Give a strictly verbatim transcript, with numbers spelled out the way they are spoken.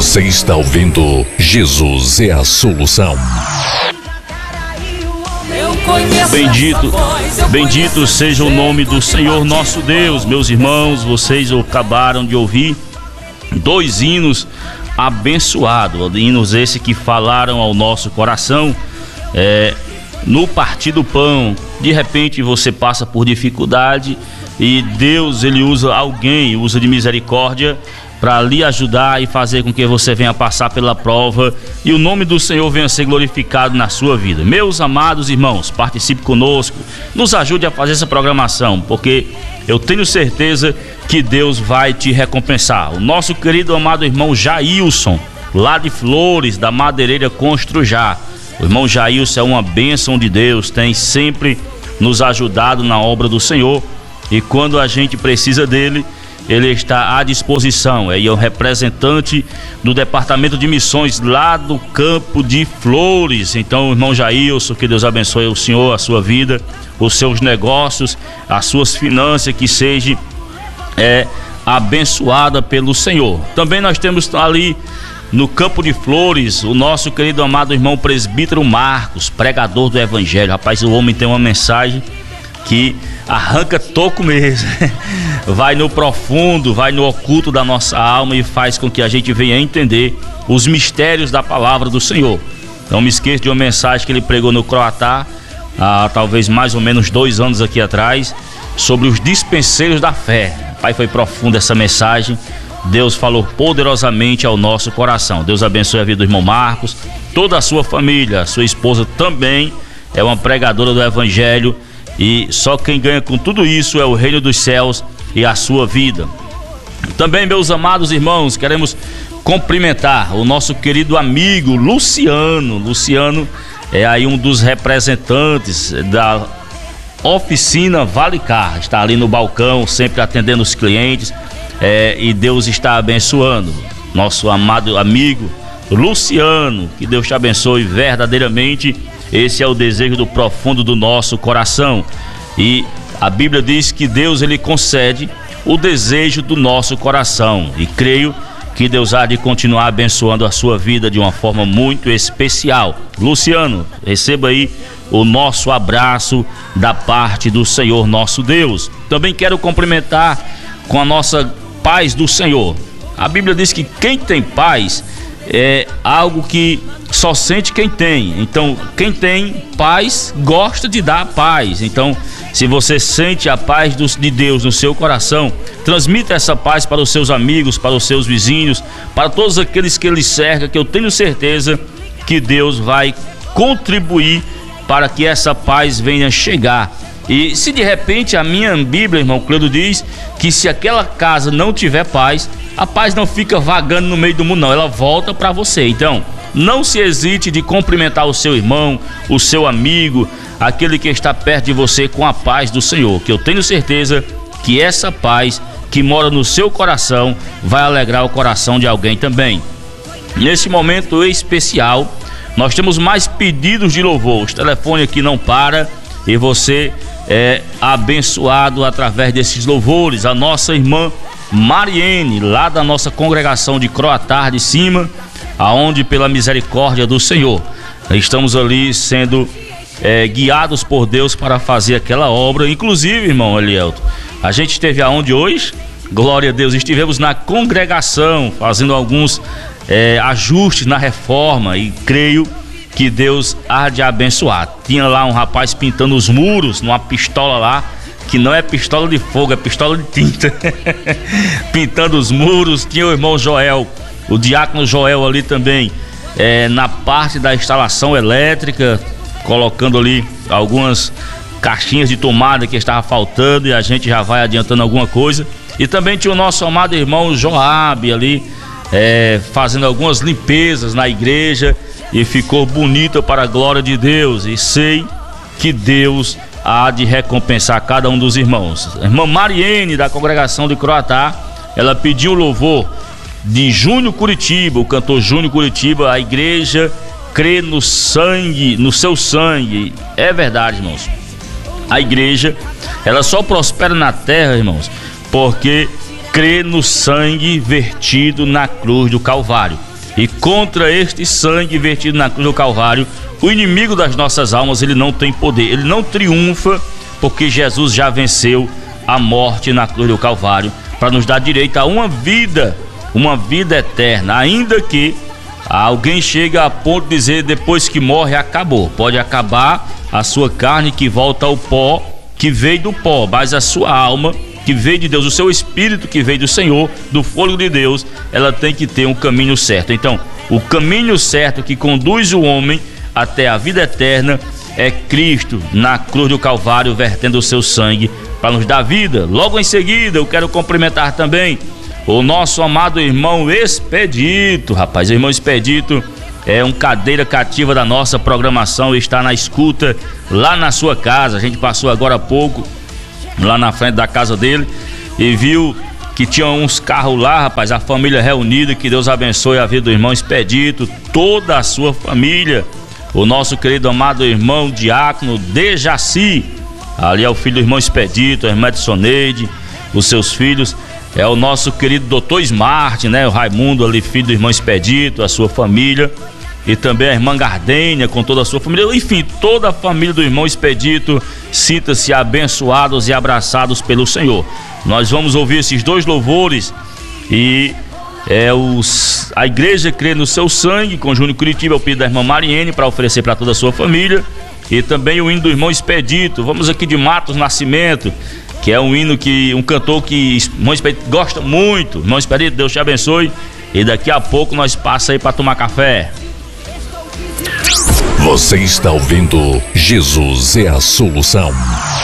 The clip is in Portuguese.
Você está ouvindo Jesus é a Solução. Bendito, bendito seja o nome do Senhor nosso Deus. Meus irmãos, vocês acabaram de ouvir dois hinos abençoados, hinos esse que falaram ao nosso coração. É, no partir do pão, de repente você passa por dificuldade e Deus, ele usa alguém, usa de misericórdia para lhe ajudar e fazer com que você venha passar pela prova e o nome do Senhor venha ser glorificado na sua vida. Meus amados irmãos, participe conosco, nos ajude a fazer essa programação, porque eu tenho certeza que Deus vai te recompensar. O nosso querido amado irmão Jailson, lá de Flores, da Madeireira Construjá. O irmão Jailson é uma bênção de Deus, tem sempre nos ajudado na obra do Senhor e quando a gente precisa dele, ele está à disposição. É o representante do Departamento de Missões lá do campo de Flores. Então, irmão Jailson, que Deus abençoe o senhor, a sua vida, os seus negócios, as suas finanças, que seja é, abençoada pelo Senhor. Também nós temos ali no campo de Flores o nosso querido amado irmão presbítero Marcos, pregador do Evangelho. Rapaz, o homem tem uma mensagem que arranca toco mesmo, vai no profundo, vai no oculto da nossa alma e faz com que a gente venha entender os mistérios da palavra do Senhor. Não me esqueça de uma mensagem que ele pregou no Croatá, há talvez mais ou menos dois anos aqui atrás, sobre os dispenseiros da fé. Pai, foi profunda essa mensagem, Deus falou poderosamente ao nosso coração. Deus abençoe a vida do irmão Marcos, toda a sua família, a sua esposa também é uma pregadora do Evangelho. E só quem ganha com tudo isso é o reino dos céus e a sua vida. Também, meus amados irmãos, queremos cumprimentar o nosso querido amigo Luciano. Luciano é aí um dos representantes da oficina Vale Car. Está ali no balcão, sempre atendendo os clientes, é, e Deus está abençoando. Nosso amado amigo Luciano, que Deus te abençoe verdadeiramente. Esse é o desejo do profundo do nosso coração. E a Bíblia diz que Deus, ele concede o desejo do nosso coração. E creio que Deus há de continuar abençoando a sua vida de uma forma muito especial. Luciano, receba aí o nosso abraço da parte do Senhor nosso Deus. Também quero cumprimentar com a nossa paz do Senhor. A Bíblia diz que quem tem paz é algo que só sente quem tem. Então, quem tem paz gosta de dar paz. Então, se você sente a paz de Deus no seu coração, transmita essa paz para os seus amigos, para os seus vizinhos, para todos aqueles que Ele cerca, que eu tenho certeza que Deus vai contribuir para que essa paz venha chegar. E se de repente a minha Bíblia, irmão Cleudo, diz que se aquela casa não tiver paz, a paz não fica vagando no meio do mundo, não, ela volta para você. Então, não se hesite de cumprimentar o seu irmão, o seu amigo, aquele que está perto de você com a paz do Senhor, que eu tenho certeza que essa paz que mora no seu coração vai alegrar o coração de alguém também. Nesse momento especial, nós temos mais pedidos de louvor, o telefone aqui não para e você é abençoado através desses louvores. A nossa irmã Mariene, lá da nossa congregação de Croatá de Cima, aonde pela misericórdia do Senhor estamos ali sendo é, guiados por Deus para fazer aquela obra. Inclusive, irmão Elielto, a gente esteve aonde hoje? Glória a Deus, estivemos na congregação fazendo alguns é, ajustes na reforma e creio que Deus há de abençoar. Tinha lá um rapaz pintando os muros numa pistola lá, que não é pistola de fogo, é pistola de tinta. Pintando os muros. Tinha o irmão Joel, o diácono Joel ali também, é, na parte da instalação elétrica, colocando ali algumas caixinhas de tomada que estava faltando, e a gente já vai adiantando alguma coisa. E também tinha o nosso amado irmão Joabe ali, é, fazendo algumas limpezas na igreja, e ficou bonita para a glória de Deus. E sei que Deus há de recompensar cada um dos irmãos. A irmã Mariene, da congregação de Croatá, ela pediu louvor de Júnior Curitiba, o cantor Júnior Curitiba. A igreja crê no sangue, no seu sangue. É verdade, irmãos. A igreja, ela só prospera na terra, irmãos, porque crê no sangue vertido na cruz do Calvário. E contra este sangue vertido na cruz do Calvário, o inimigo das nossas almas, ele não tem poder, ele não triunfa, porque Jesus já venceu a morte na cruz do Calvário, para nos dar direito a uma vida, uma vida eterna, ainda que alguém chegue a ponto de dizer depois que morre acabou. Pode acabar a sua carne que volta ao pó, que veio do pó, mas a sua alma que veio de Deus, o seu espírito que veio do Senhor, do fôlego de Deus, ela tem que ter um caminho certo. Então, o caminho certo que conduz o homem até a vida eterna é Cristo na cruz do Calvário, vertendo o seu sangue para nos dar vida. Logo em seguida, eu quero cumprimentar também o nosso amado irmão Expedito. Rapaz, o irmão Expedito é um cadeira cativa da nossa programação e está na escuta lá na sua casa. A gente passou agora há pouco lá na frente da casa dele e viu que tinha uns carros lá, rapaz, a família reunida. Que Deus abençoe a vida do irmão Expedito, toda a sua família. O nosso querido amado irmão Diácono Dejaci, ali é o filho do irmão Expedito, a irmã Edsoneide, os seus filhos. É o nosso querido doutor Smart, né? O Raimundo ali, filho do irmão Expedito, a sua família. E também a irmã Gardênia com toda a sua família. Enfim, toda a família do irmão Expedito, sinta-se abençoados e abraçados pelo Senhor. Nós vamos ouvir esses dois louvores e é os, a igreja crê no seu sangue, com Júnior Curitiba, o pedido da irmã Mariene, para oferecer para toda a sua família. E também o hino do irmão Expedito. Vamos aqui de Matos Nascimento, que é um hino que um cantor que o irmão Expedito gosta muito. Irmão Expedito, Deus te abençoe. E daqui a pouco nós passamos aí para tomar café. Você está ouvindo Jesus é a Solução.